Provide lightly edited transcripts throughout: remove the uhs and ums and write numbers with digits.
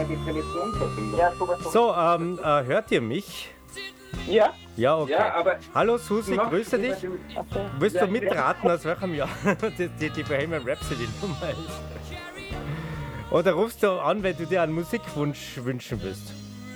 die Telefonverbindung. Ja, sowieso. So, hört ihr mich? Ja, Ja, okay. ja, aber Hallo Susi, noch grüße über dich. den- Willst Ja, du mitraten, aus welchem Jahr die Bohemian Rhapsody Nummer ist? Oder rufst du an, wenn du dir einen Musikwunsch wünschen willst?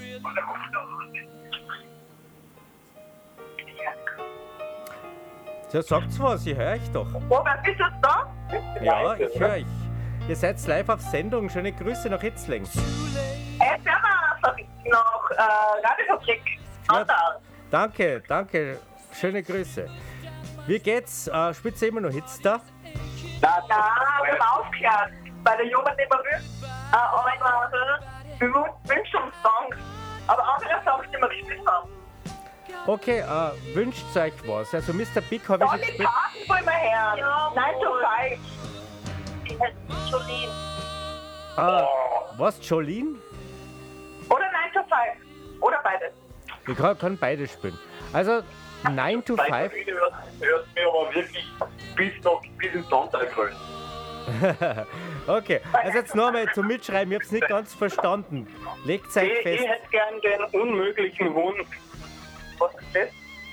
Ja, sagt's was, ich höre euch doch. Robert, bist du da? Ja, ich höre euch. Ihr seid live auf Sendung. Schöne Grüße nach Hitzling. Firma noch Radiofabrik. Ja, danke. Schöne Grüße. Wie geht's? Spielt ihr immer noch Hits da? Ja, wir haben aufgehört. Bei der Jugend nicht mehr will. Aber wir wünschen uns Songs. Aber andere Songs, die wir gespielt haben. Okay, wünscht euch was. Also Mr. Big habe ich Dolly gespielt. Parton wollen wir hören. Ja, 9 to 5. Die heißt Jolene. Was, Jolene? Oder 9 to 5. Oder beides. Ich kann beides spielen. Also 9 to 5. Hört mir aber wirklich bis ins Sonntag rein. Okay, also jetzt nochmal zum Mitschreiben. Ich habe es nicht ganz verstanden. Legt euch ich fest. hätte gern den unmöglichen Wunsch. Was ist das?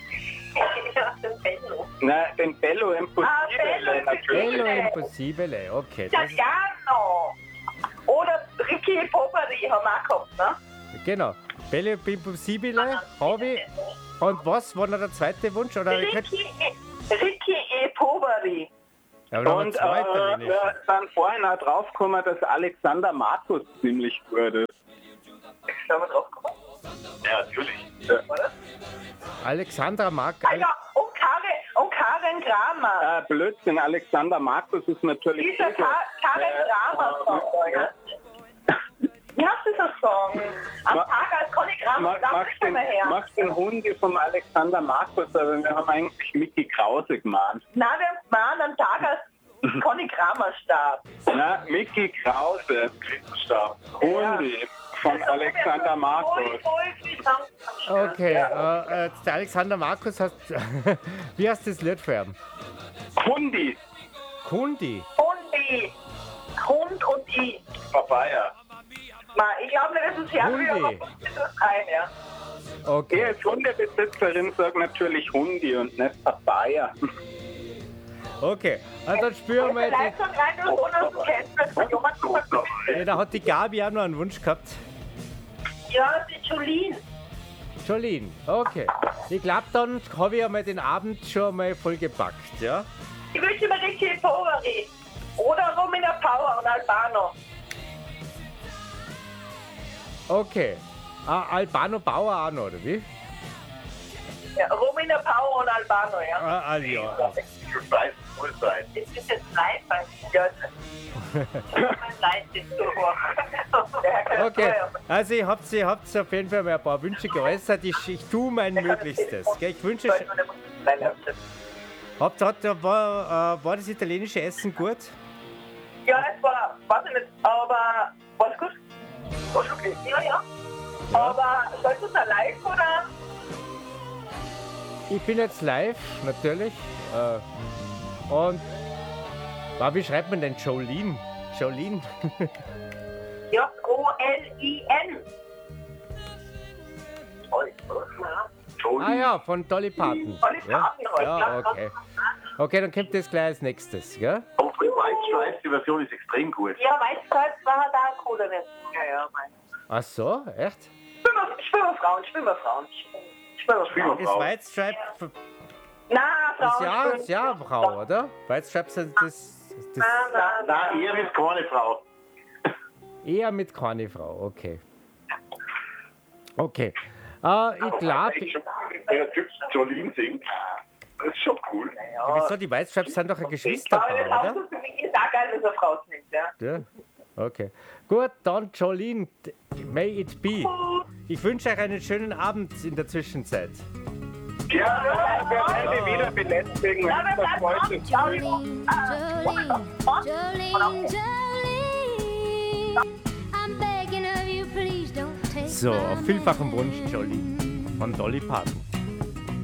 Den Bello. Nein, den Bello Impossibile Bello natürlich. Bello Impossibile, okay. Das ist, Italiano. Oder Ricky Poveri haben wir auch gehabt, ne? genau. Bello Impossibile habe ich. Und was war noch der zweite Wunsch? Oder ich könnte- Ricky E. Poveri. ja, aber noch ein Und zweiter wir sind vorhin auch draufgekommen, dass Alexander Markus ziemlich gut ist. Schauen wir drauf gekommen. Ja, natürlich. Alexandra Mark. Ah ja, und Karen Kramer. Blödsinn, Alexander Markus ist natürlich... Dieser Karen Kramer-Song, ja. Wie heißt dieser Song? Am Tag als Conny Kramer, da Machst schon mal her. machst den Hundi vom Alexander Markus, aber wir haben eigentlich Micky Krause gemahnt. Nein, wir haben gemeint, am Tag als Conny Kramer starb. Na, Micky Krause, Stark. Hundi von Alexander Markus. Okay, der Alexander Markus hat. Wie heißt das Lied für ihn? Hundi. Kundi. Hundi. Hund und ich. Papaya. Ich glaube nicht, dass es herrlich Hundi. aber das ist ein, ja. Ich Okay. als Hundebesitzerin sage natürlich Hundi und nicht Papaya. Okay. Also dann spüren wir Vielleicht die. schon rein, dass du das kennst, wenn von jemandem Da hat die Gabi auch noch einen Wunsch gehabt. Ja, die Jolene. Jolene. Okay. Ich glaube, dann habe ich einmal den Abend schon mal vollgepackt, ja? Ich wünsche mir Ricky Poveri. Oder Romina Power und Albano. Okay. Albano Bauer auch noch, oder wie? Ja, Romina Power und Albano, ja. Ja. Ich weiß, es muss sein. Das ist jetzt live, weil ja, mein Leid ist so hoch. Okay, also ihr habt auf jeden Fall mal ein paar Wünsche geäußert. Ich tue mein Möglichstes. Gell? Ich wünsche euch. War das italienische Essen gut? Ja, es war, weiß ich nicht, aber war es gut? War schon okay. Ja. Aber sollst du da live oder? Ich bin jetzt live, natürlich. Und wie schreibt man denn Jolene? Jolene? Jolin. Ah ja, von Dolly Parton. Dolly Ja, Parton halt, ja klar. okay. Okay, dann kommt das gleich als nächstes, gell? Und von White Stripes, die Version ist extrem gut. Ja, Weißkreuz war halt auch cool, oder nicht? Ja, mein. Ach so, echt? Schwimmerfrauen. Ist White Stripe Nein, das Frauen. ja Frau, oder? White Stripes sind das Nein, ihr ist keine Frau. eher mit keine Frau, okay. Okay. Ich glaube, Der Typ Jolene singt. Das ist schon cool. wieso, die White Stripes sind doch ein Aber Geschwisterpaar, das oder? Auto für mich ist auch geil, wenn so eine Frau singt, ja. Ja, okay. Gut, dann Jolene, may it be. Ich wünsche euch einen schönen Abend in der Zwischenzeit. Ja, wir werden Sie wieder belästigen, Ja, wenn wir das bleiben heute Jolene. I'm begging of you, please don't take So, my auf vielfachen Wunsch Jolene von Dolly Parton.